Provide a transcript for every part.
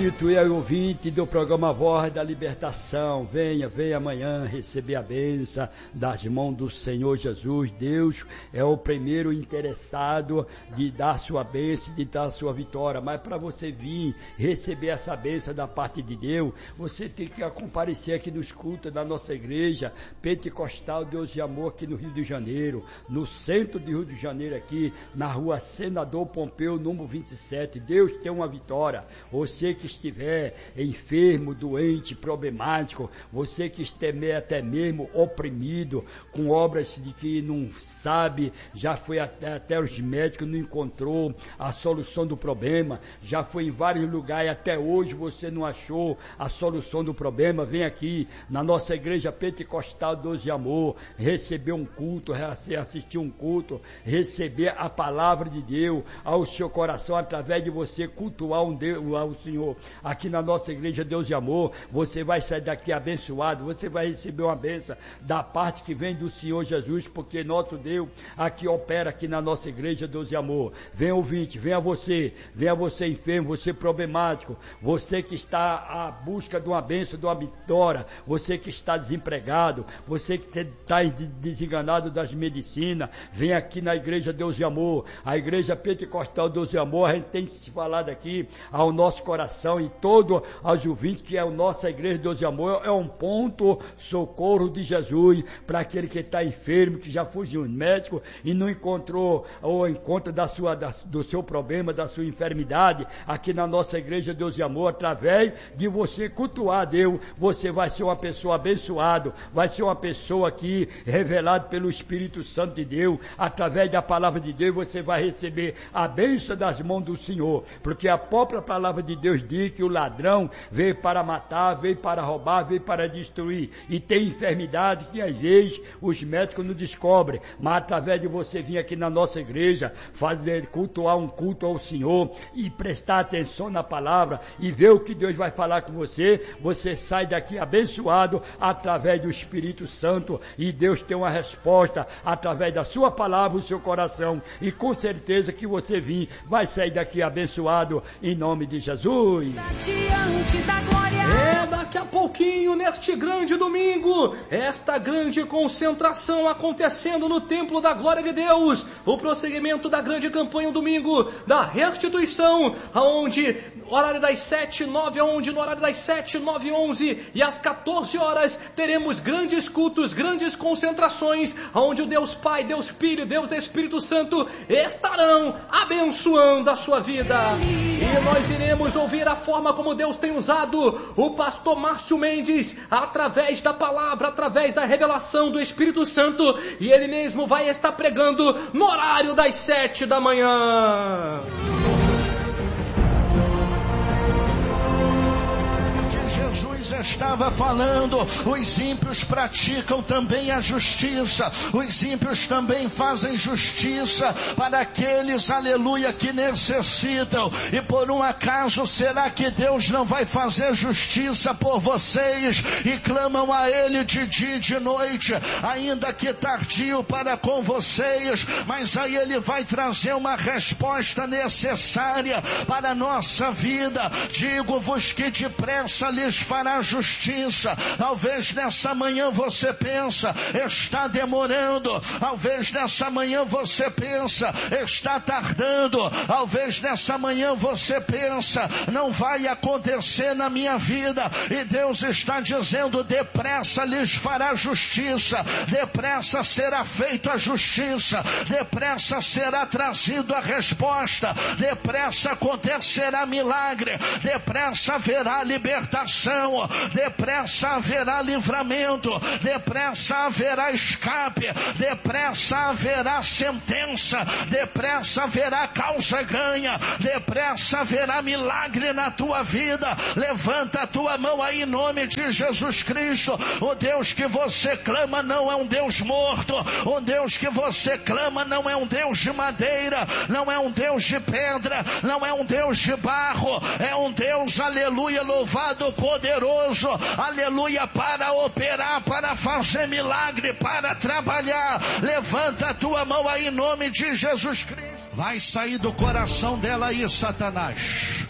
Milton e ouvinte do programa Voz da Libertação. Venha amanhã receber a bênção das mãos do Senhor Jesus. Deus é o primeiro interessado de dar sua bênção, de dar sua vitória. Mas para você vir receber essa bênção da parte de Deus, você tem que comparecer aqui nos cultos da nossa igreja Pentecostal Deus de Amor aqui no Rio de Janeiro, no centro do Rio de Janeiro aqui, na rua Senador Pompeu, número 27. Deus tem uma vitória. Você que estiver enfermo, doente, problemático, você que estiver até mesmo oprimido, com obras de que não sabe, já foi até os médicos, não encontrou a solução do problema, já foi em vários lugares, até hoje você não achou a solução do problema, vem aqui na nossa igreja Pentecostal Deus de Amor, receber um culto, assistir um culto, receber a palavra de Deus ao seu coração, através de você cultuar ao Senhor. Aqui na nossa igreja Deus de Amor, você vai sair daqui abençoado, você vai receber uma bênção da parte que vem do Senhor Jesus, porque nosso Deus aqui opera aqui na nossa igreja Deus de Amor. Venha ouvinte, venha você enfermo, você problemático, você que está à busca de uma bênção, de uma vitória, você que está desempregado, você que está desenganado das medicinas, vem aqui na igreja Deus de Amor, a igreja Pentecostal Deus de Amor. A gente tem que se falar daqui ao nosso coração e todo aos ouvintes que é a nossa igreja Deus de Amor, é um ponto socorro de Jesus para aquele que está enfermo, que já foi de um médico e não encontrou ou encontra do seu problema, da sua enfermidade. Aqui na nossa igreja Deus de Amor, através de você cultuar a Deus, você vai ser uma pessoa abençoada, vai ser uma pessoa aqui revelada pelo Espírito Santo de Deus, através da palavra de Deus você vai receber a bênção das mãos do Senhor, porque a própria palavra de Deus diz que o ladrão veio para matar, veio para roubar, veio para destruir, e tem enfermidade que às vezes os médicos não descobrem, mas através de você vir aqui na nossa igreja, cultuar um culto ao Senhor e prestar atenção na palavra e ver o que Deus vai falar com você, você sai daqui abençoado através do Espírito Santo, e Deus tem uma resposta através da sua palavra, o seu coração, e com certeza que você vir, vai sair daqui abençoado em nome de Jesus. Daqui a pouquinho, neste grande domingo, esta grande concentração acontecendo no Templo da Glória de Deus, o prosseguimento da grande campanha domingo da restituição, aonde horário das 7, 9, onde no horário das 7, 9, 11 e às 14 horas teremos grandes cultos, grandes concentrações, onde o Deus Pai, Deus Filho, Deus Espírito Santo estarão abençoando a sua vida. E nós iremos ouvir a forma como Deus tem usado o pastor Márcio Mendes, através da palavra, através da revelação do Espírito Santo, e ele mesmo vai estar pregando no horário das 7 da manhã. Jesus estava falando, os ímpios praticam também a justiça, os ímpios também fazem justiça para aqueles, aleluia, que necessitam. E por um acaso será que Deus não vai fazer justiça por vocês e clamam a Ele de dia e de noite, ainda que tardio para com vocês, mas aí Ele vai trazer uma resposta necessária para a nossa vida. Digo-vos que depressa lhes fará justiça. Talvez nessa manhã você pensa, está demorando. Talvez nessa manhã você pensa, está tardando. Talvez nessa manhã você pensa, não vai acontecer na minha vida. E Deus está dizendo, depressa lhes fará justiça. Depressa será feita a justiça. Depressa será trazido a resposta. Depressa acontecerá milagre. Depressa haverá libertação. Depressa haverá livramento. Depressa haverá escape. Depressa haverá sentença. Depressa haverá causa ganha. Depressa haverá milagre na tua vida. Levanta a tua mão aí em nome de Jesus Cristo. O Deus que você clama não é um Deus morto. O Deus que você clama não é um Deus de madeira, não é um Deus de pedra, não é um Deus de barro. É um Deus, aleluia, louvado, poderoso, aleluia, para operar, para fazer milagre, para trabalhar. Levanta a tua mão aí em nome de Jesus Cristo. Vai sair do coração dela aí, Satanás.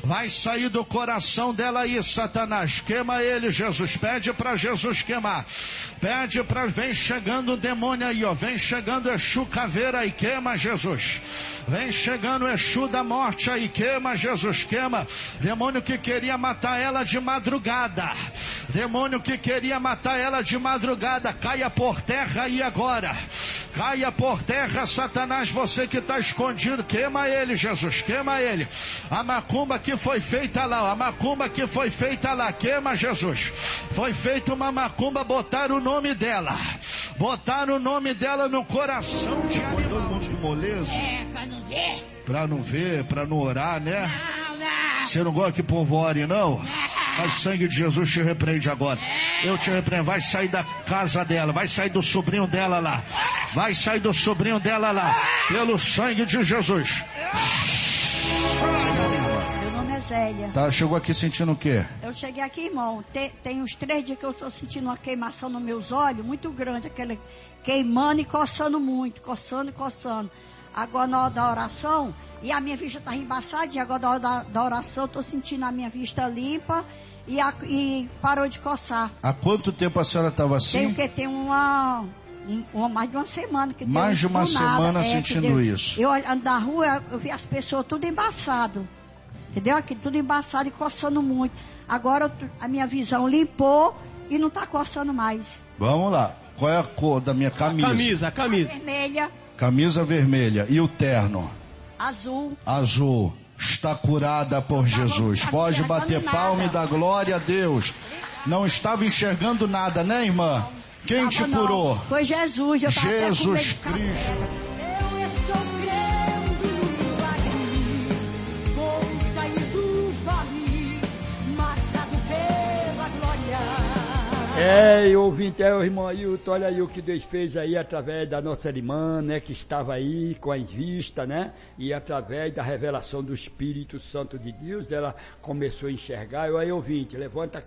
Vai sair do coração dela aí, Satanás. Queima ele, Jesus. Pede para Jesus queimar. Pede para... Vem chegando o demônio aí, ó. Vem chegando o Exu caveira aí. Queima, Jesus. Vem chegando o Exu da morte aí. Queima, Jesus. Queima. Demônio que queria matar ela de madrugada. Demônio que queria matar ela de madrugada. Caia por terra aí agora. Caia por terra, Satanás. Você que está escondido. Queima ele, Jesus. Queima ele. A macumba que foi feita lá, a macumba que foi feita lá, queima, Jesus. Foi feita uma macumba, botaram o nome dela, botaram o nome dela no coração de animal. Todo mundo de moleza? Pra não ver. Pra não ver, pra não orar, né? Não. Você não gosta que o povo ore, não? Mas o sangue de Jesus te repreende agora. Eu te repreendo. Vai sair da casa dela, vai sair do sobrinho dela lá, vai sair do sobrinho dela lá, pelo sangue de Jesus. Zélia. Tá, chegou aqui sentindo o quê? Eu cheguei aqui, irmão, tem uns 3 dias que eu estou sentindo uma queimação nos meus olhos, muito grande, aquele queimando e coçando muito, coçando e coçando. Agora na hora da oração, e a minha vista está embaçada, e agora na hora da oração eu estou sentindo a minha vista limpa e parou de coçar. Há quanto tempo a senhora estava assim? Tem mais de uma semana. Que mais de uma semana sentindo isso. Eu olhando da rua, eu vi as pessoas tudo embaçado. Entendeu? Aqui tudo embaçado e coçando muito. Agora a minha visão limpou e não está coçando mais. Vamos lá. Qual é a cor da minha camisa? A camisa. Vermelha. Camisa vermelha. E o terno? Azul. Azul. Está curada por Jesus. Pode bater palma e dar glória a Deus. Não estava enxergando nada, né, irmã? Quem te curou? Foi Jesus. Jesus Cristo. Eu estou crendo no milagre. Vou sair do vale, marcado pela glória. Ouvinte, o irmão Ailton, olha aí o que Deus fez aí através da nossa irmã, né, que estava aí com as vistas, né, e através da revelação do Espírito Santo de Deus, ela começou a enxergar. Aí, ouvinte, levanta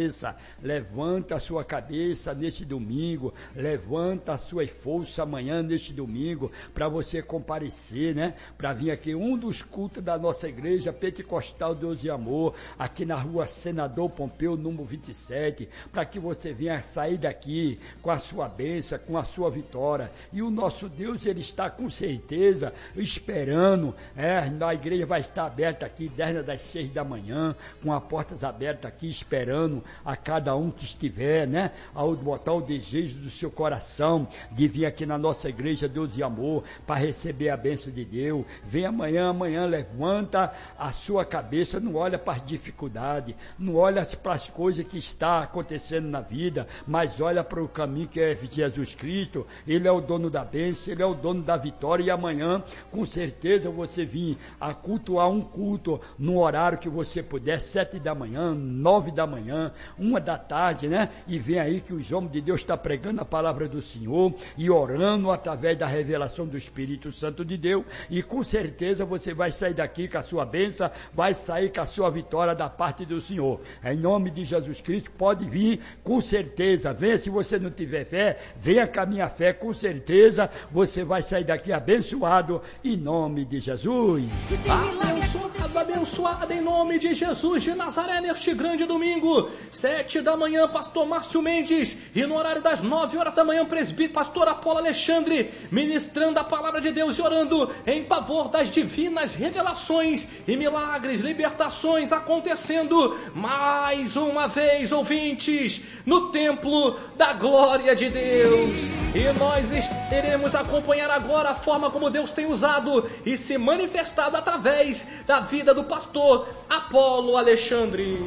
a sua cabeça neste domingo, levanta a sua força amanhã neste domingo, para você comparecer, né, para vir aqui um dos cultos da nossa igreja Pentecostal Deus e Amor, aqui na rua Senador Pompeu, número 27, para que você venha sair daqui com a sua bênção, com a sua vitória. E o nosso Deus, ele está com certeza esperando, a igreja vai estar aberta aqui desde as 6 da manhã, com as portas abertas aqui, esperando a cada um que estiver, né, ao botar o desejo do seu coração de vir aqui na nossa igreja Deus e Amor, para receber a bênção de Deus. Vem amanhã, levanta a sua cabeça, não olha para as dificuldades, não olha para as coisas que está acontecendo na vida, mas olha para o caminho que é Jesus Cristo. Ele é o dono da bênção, ele é o dono da vitória. E amanhã, com certeza, você vir a cultuar um culto no horário que você puder, 7 da manhã, 9 da manhã, 1 da tarde, né? E vem aí que os homens de Deus estão pregando a palavra do Senhor e orando através da revelação do Espírito Santo de Deus, e com certeza você vai sair daqui com a sua bênção, vai sair com a sua vitória da parte do Senhor. Em nome de Jesus Cristo, pode vir com certeza. Venha, se você não tiver fé, venha com a minha fé, com certeza você vai sair daqui abençoado em nome de Jesus. Abençoado em nome de Jesus de Nazaré, neste grande domingo, 7 da manhã, pastor Márcio Mendes, e no horário das 9 horas da manhã, presbítero pastor Apolo Alexandre, ministrando a palavra de Deus e orando em favor das divinas revelações e milagres, libertações acontecendo mais uma vez, ouvintes, no templo da glória de Deus. E nós iremos acompanhar agora a forma como Deus tem usado e se manifestado através da vida do pastor Apolo Alexandre.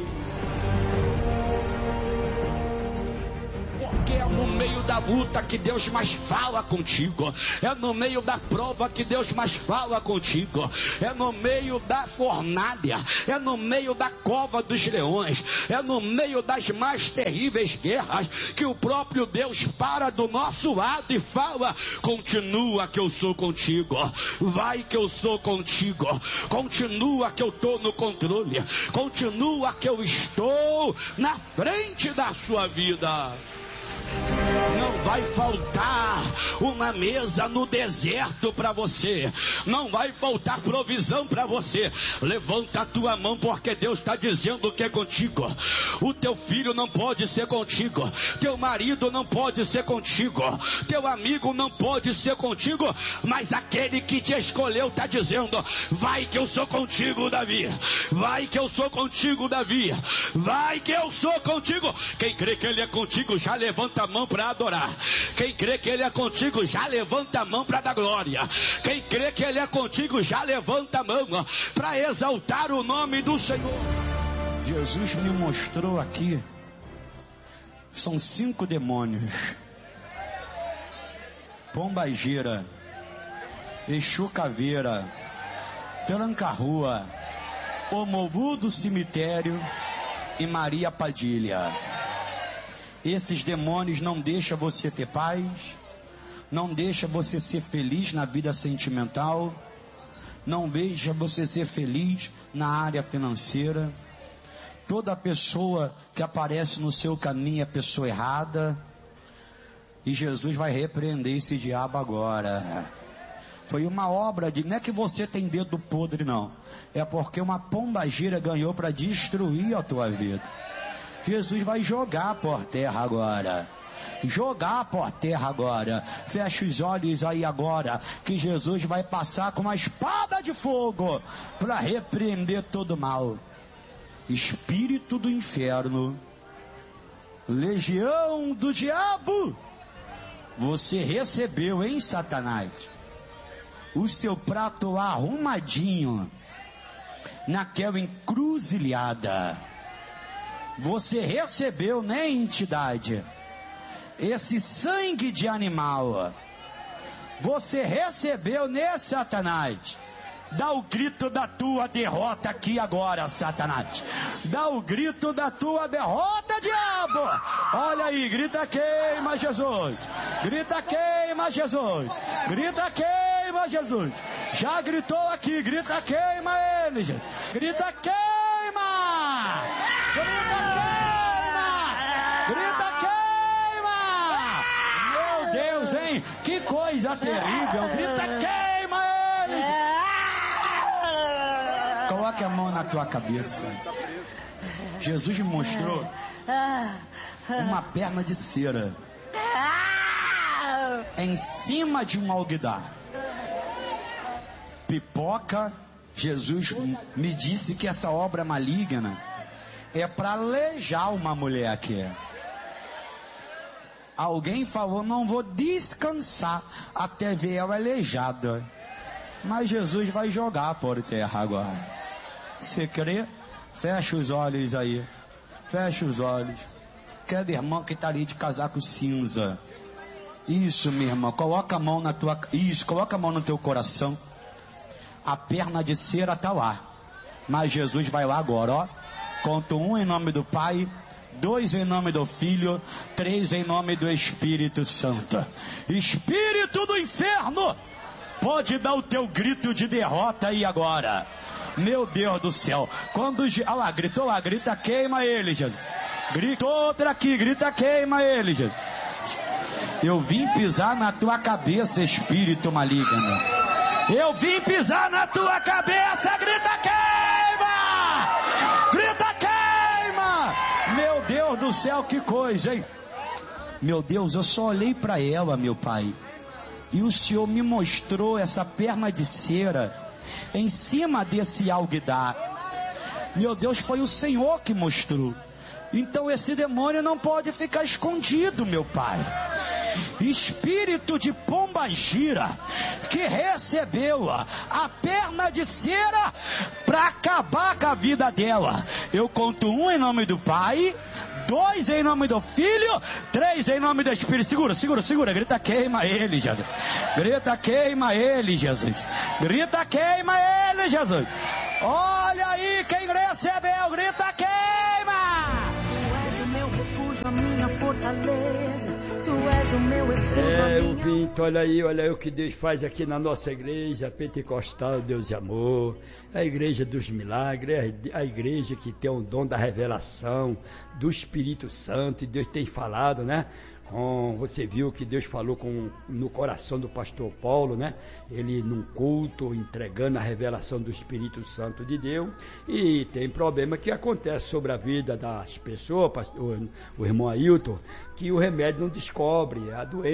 É no meio da luta que Deus mais fala contigo. É no meio da prova que Deus mais fala contigo. É no meio da fornalha. É no meio da cova dos leões. É no meio das mais terríveis guerras que o próprio Deus para do nosso lado e fala: continua que eu sou contigo. Vai que eu sou contigo. Continua que eu estou no controle. Continua que eu estou na frente da sua vida. Não vai faltar uma mesa no deserto para você, não vai faltar provisão para você. Levanta a tua mão, porque Deus está dizendo que é contigo. O teu filho não pode ser contigo, teu marido não pode ser contigo, teu amigo não pode ser contigo, mas aquele que te escolheu está dizendo: vai que eu sou contigo, Davi, vai que eu sou contigo, Davi, vai que eu sou contigo. Quem crê que ele é contigo, já levanta a mão para adorar. Quem crê que ele é contigo, já levanta a mão para dar glória. Quem crê que ele é contigo, já levanta a mão para exaltar o nome do Senhor. Jesus me mostrou aqui, são 5 demônios: Pombagira, Exu Caveira, Tranca-Rua, Omovu do Cemitério e Maria Padilha. Esses demônios não deixam você ter paz, não deixam você ser feliz na vida sentimental, não deixa você ser feliz na área financeira. Toda pessoa que aparece no seu caminho é pessoa errada, e Jesus vai repreender esse diabo agora. Foi uma obra de, não é que você tem dedo podre, não, é porque uma pombagira ganhou para destruir a tua vida. Jesus vai jogar por terra agora. Jogar por terra agora. Fecha os olhos aí agora, que Jesus vai passar com uma espada de fogo para repreender todo mal. Espírito do inferno, legião do diabo, você recebeu, hein, Satanás, o seu prato arrumadinho naquela encruzilhada. Você recebeu, né, entidade, esse sangue de animal. Você recebeu, né, Satanás? Dá o grito da tua derrota aqui agora, Satanás. Dá o grito da tua derrota, diabo. Olha aí, grita: queima Jesus. Grita: queima Jesus. Grita: queima Jesus. Já gritou aqui, grita: queima ele. Grita: queima. Grita: queima. Grita: queima. Meu Deus, hein? Que coisa terrível. Grita: queima ele. Coloque a mão na tua cabeça. Jesus me mostrou uma perna de cera em cima de um alguidar. Pipoca. Jesus me disse que essa obra maligna é para aleijar uma mulher aqui. Alguém falou: não vou descansar até ver ela aleijada. Mas Jesus vai jogar por terra agora. Você crê? Fecha os olhos aí. Fecha os olhos. Cada irmão que está ali de casaco cinza. Isso, minha irmã. Coloca a mão na tua... Isso, coloca a mão no teu coração. A perna de cera está lá. Mas Jesus vai lá agora, ó. Conto 1 em nome do Pai, 2 em nome do Filho, 3 em nome do Espírito Santo. Espírito do inferno, pode dar o teu grito de derrota aí agora. Meu Deus do céu. Quando... Olha lá, gritou lá, grita: queima ele, Jesus. Gritou outra aqui, grita: queima ele, Jesus. Eu vim pisar na tua cabeça, espírito maligno. Eu vim pisar na tua cabeça, grita: queima. Grita: queima. Meu Deus do céu, que coisa, hein? Meu Deus, eu só olhei para ela, meu Pai, e o Senhor me mostrou essa perna de cera em cima desse alguidar. Meu Deus, foi o Senhor que mostrou. Então esse demônio não pode ficar escondido, meu Pai. Espírito de pombagira, que recebeu a perna de cera para acabar com a vida dela. Eu conto 1 em nome do Pai, 2 em nome do Filho, 3 em nome do Espírito. Segura, segura, segura. Grita: queima ele, Jesus. Grita: queima ele, Jesus. Grita: queima ele, Jesus. Olha aí quem recebeu. Grita: queima. Tu és o meu refúgio, a minha fortaleza. Tu és o meu escudo. Ouvinte, olha aí o que Deus faz aqui na nossa igreja pentecostal, Deus de amor, a igreja dos milagres, a igreja que tem o dom da revelação, do Espírito Santo, e Deus tem falado, né? Você viu que Deus falou no coração do pastor Paulo, né? Ele num culto, entregando a revelação do Espírito Santo de Deus, e tem problema que acontece sobre a vida das pessoas, o irmão Ailton, que o remédio não descobre a doença.